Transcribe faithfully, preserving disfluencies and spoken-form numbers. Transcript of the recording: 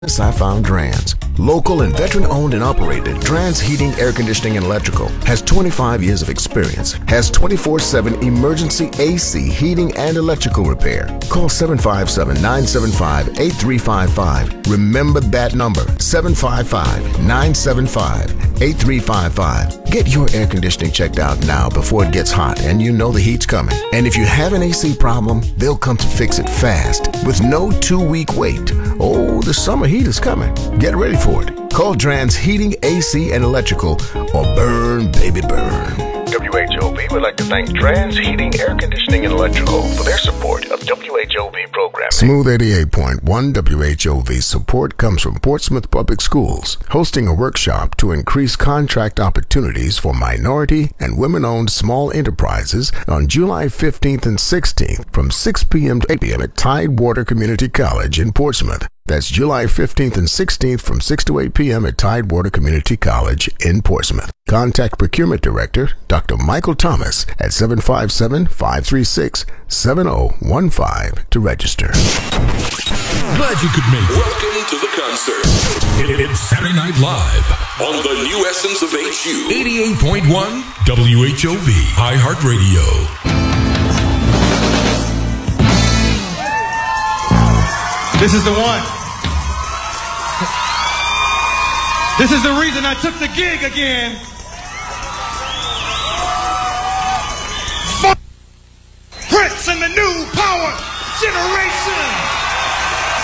I found Drans. Local and veteran-owned and operated, Drans Heating, Air Conditioning, and Electrical has twenty-five years of experience, has twenty-four seven emergency A C heating and electrical repair. Call seven five seven, nine seven five, eight three five five. Remember that number, seven five five, nine seven five, eight three five five. Get your air conditioning checked out now before it gets hot and you know the heat's coming. And if you have an A C problem, they'll come to fix it fast with no two-week wait. Oh, the summer heat is coming. Get ready for it. Call Drans Heating, A C, and Electrical or burn, baby, burn. W H O V would like to thank Drans Heating, Air Conditioning, and Electrical for their support of W H O V programming. Smooth eighty-eight point one W H O V support comes from Portsmouth Public Schools, hosting a workshop to increase contract opportunities for minority and women-owned small enterprises on July fifteenth and sixteenth from six p.m. to eight p.m. at Tidewater Community College in Portsmouth. That's July fifteenth and sixteenth from six to eight p.m. at Tidewater Community College in Portsmouth. Contact Procurement Director Doctor Michael Thomas at seven five seven, five three six, seven zero one five to register. Glad you could make it. Welcome to the concert. It's Saturday Night Live on the new essence of H U. eighty-eight point one W H O V, iHeartRadio. This is the one. This is the reason I took the gig again. F- Prince and the new power generation.